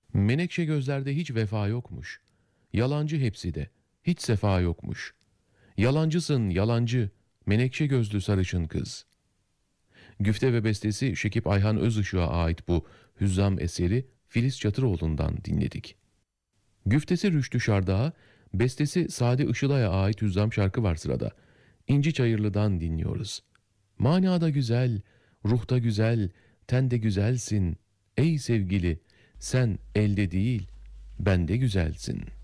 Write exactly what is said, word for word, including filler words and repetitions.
Menekşe gözlerde hiç vefa yokmuş. Yalancı hepsi de, hiç sefa yokmuş. Yalancısın yalancı, menekşe gözlü sarışın kız. Güfte ve bestesi Şekip Ayhan Özışık'a ait bu hüzzam eseri Filiz Çatıroğlu'ndan dinledik. Güftesi Rüştü Şardağ'a, bestesi Sade Işılay'a ait hüzzam şarkı var sırada. İnci Çayırlı'dan dinliyoruz. Manada güzel, ruhta güzel, tende güzelsin. Ey sevgili, sen elde değil, bende güzelsin.''